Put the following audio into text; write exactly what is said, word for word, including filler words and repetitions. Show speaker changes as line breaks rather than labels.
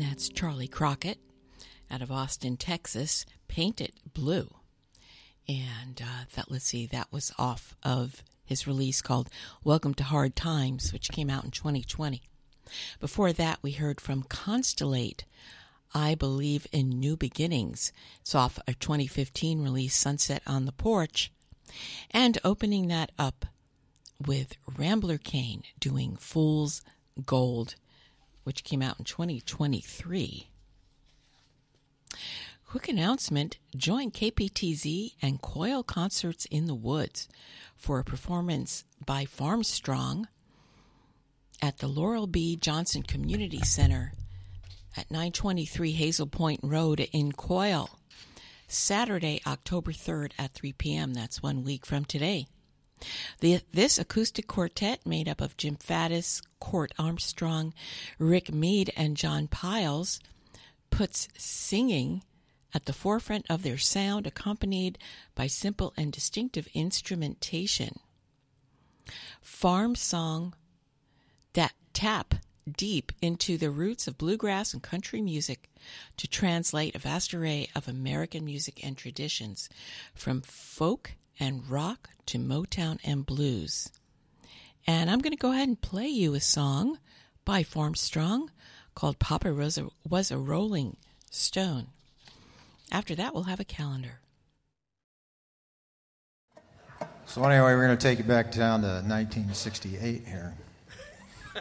That's Charlie Crockett out of Austin, Texas, Paint It Blue. And uh, that, let's see, that was off of his release called Welcome to Hard Times, which came out in twenty twenty. Before that, we heard from Constellate, I Believe in New Beginnings. It's off a twenty fifteen release, Sunset on the Porch. And opening that up with Rambler Kane doing Fool's Gold, which came out in twenty twenty-three. Quick announcement, join K P T Z and Coil Concerts in the Woods for a performance by Farmstrong at the Laurel B. Johnson Community Center at nine twenty-three Hazel Point Road in Coil, Saturday, October third at three p.m. That's one week from today. The, this acoustic quartet, made up of Jim Faddis, Court Armstrong, Rick Mead, and John Piles, puts singing at the forefront of their sound, accompanied by simple and distinctive instrumentation. Farm song that tap deep into the roots of bluegrass and country music to translate a vast array of American music and traditions, from folk and rock to Motown and blues. And I'm going to go ahead and play you a song by Farmstrong called Papa was a, was a Rolling Stone. After that, we'll have a calendar.
So anyway, we're going to take it back down to nineteen sixty-eight here.